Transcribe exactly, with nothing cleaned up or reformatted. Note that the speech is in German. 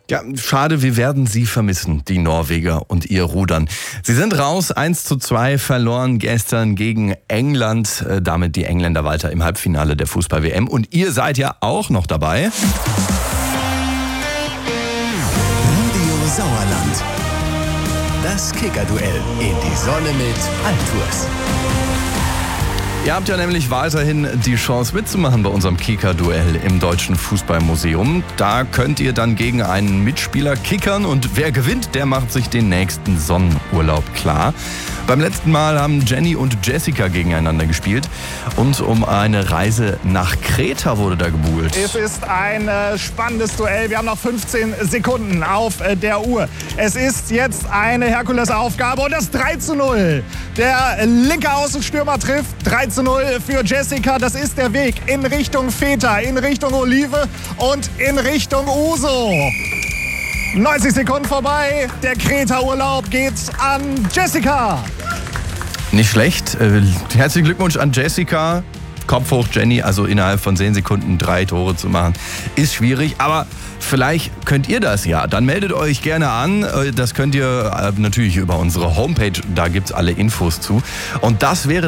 Ja, schade, wir werden sie vermissen, die Norweger und ihr Rudern. Sie sind raus, eins zu zwei verloren gestern gegen England, äh, damit die Engländer weiter im Halbfinale der Fußball-W M. Und ihr seid ja auch noch dabei. Radio Sauerland. Das Kicker-Duell in die Sonne mit Altours. Ihr habt ja nämlich weiterhin die Chance mitzumachen bei unserem Kicker-Duell im Deutschen Fußballmuseum. Da könnt ihr dann gegen einen Mitspieler kickern und wer gewinnt, der macht sich den nächsten Sonnenurlaub klar. Beim letzten Mal haben Jenny und Jessica gegeneinander gespielt und um eine Reise nach Kreta wurde da gebuhlt. Es ist ein äh, spannendes Duell. Wir haben noch fünfzehn Sekunden auf äh, der Uhr. Es ist jetzt eine Herkulesaufgabe und das drei zu null. Der linke Außenstürmer trifft. drei zu null für Jessica. Das ist der Weg in Richtung Feta, in Richtung Olive und in Richtung Uso. neunzig Sekunden vorbei. Der Kreta-Urlaub geht an Jessica. Nicht schlecht. Äh, herzlichen Glückwunsch an Jessica. Kopf hoch, Jenny. Also innerhalb von zehn Sekunden drei Tore zu machen, ist schwierig. Aber vielleicht könnt ihr das ja. Dann meldet euch gerne an. Das könnt ihr natürlich über unsere Homepage. Da gibt's alle Infos zu. Und das wäre